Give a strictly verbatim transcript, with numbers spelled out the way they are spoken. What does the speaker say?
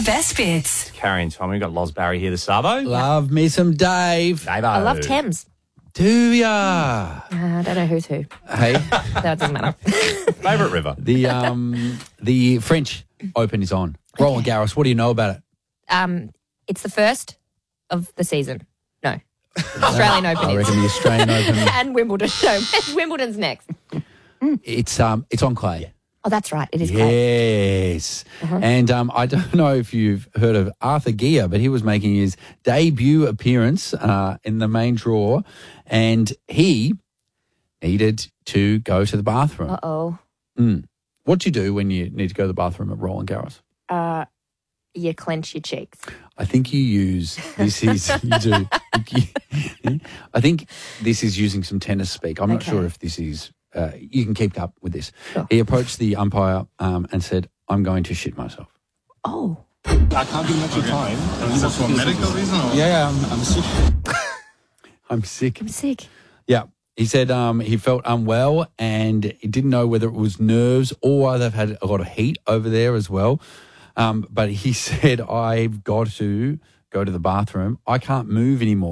best bits. Carrying Tommy. We've got Loz Barry here, the Savo. Love me some Dave. Davo. I love Thames. Do ya? Uh, I don't know who's who. Hey, That doesn't matter. Favourite river. the um the French Open is on. Roland Garros. What do you know about it? Um, it's the first of the season. No. Australian Open I is. reckon the Australian Open. And Wimbledon. No, Wimbledon's next. It's um it's on clay. Oh, that's right. It is clay. Yes. And um, I don't know if you've heard of Arthur Gia, but he was making his debut appearance uh, in the main draw, and he needed to go to the bathroom. Uh-oh. Mm. What do you do when you need to go to the bathroom at Roland Garros? Uh, you clench your cheeks. I think you use, this is, you do. I think this is using some tennis speak. I'm not Okay. sure if this is, uh, you can keep up with this. Sure. He approached the umpire um, and said, I'm going to shit myself. Oh. I can't give much time. Is that for medical reason? Or? Yeah, yeah, I'm, I'm sick. I'm sick. I'm sick. Yeah. He said um, he felt unwell and he didn't know whether it was nerves or they've had a lot of heat over there as well. Um, but he said, I've got to go to the bathroom. I can't move anymore.